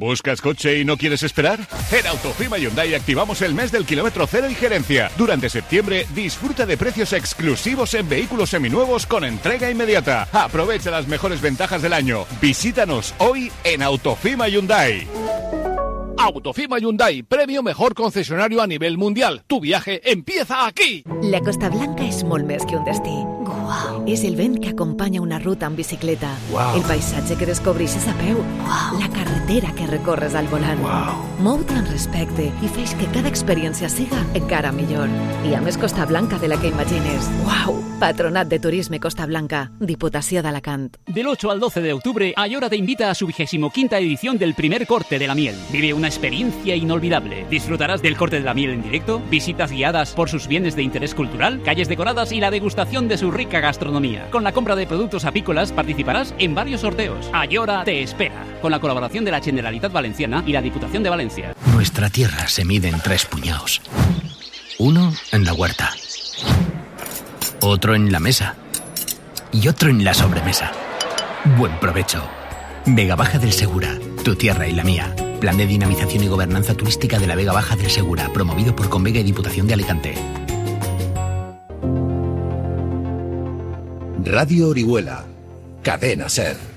¿Buscas coche y no quieres esperar? En Autofima Hyundai activamos el mes del kilómetro cero y gerencia. Durante septiembre, disfruta de precios exclusivos en vehículos seminuevos con entrega inmediata. Aprovecha las mejores ventajas del año. Visítanos hoy en Autofima Hyundai. Autofima Hyundai, premio mejor concesionario a nivel mundial. Tu viaje empieza aquí. La Costa Blanca és molt més que un destí. Wow. És el vent que acompanya una ruta en bicicleta. Wow. El paisatge que descobreixes a peu. Wow. La carretera que recorres al volant. Wow. Mou-te amb respecte i feix que cada experiència siga encara millor. I a més Costa Blanca de la que imagines. Wow. Patronat de Turisme Costa Blanca, Diputació d'Alacant. Del 8 al 12 de octubre, Ayora te invita a su 25ª edición del primer corte de la miel. Vive una experiencia inolvidable. Disfrutarás del corte de la miel en directo, visitas guiadas por sus bienes de interés cultural, calles decoradas y la degustación de su rica gastronomía. Con la compra de productos apícolas participarás en varios sorteos. Ayora te espera, con la colaboración de la Generalitat Valenciana y la Diputación de Valencia. Nuestra tierra se mide en 3 puñados. Uno en la huerta, otro en la mesa y otro en la sobremesa. Buen provecho. Vega Baja del Segura, tu tierra y la mía. Plan de dinamización y gobernanza turística de la Vega Baja del Segura, promovido por Convega y Diputación de Alicante. Radio Orihuela, Cadena SER.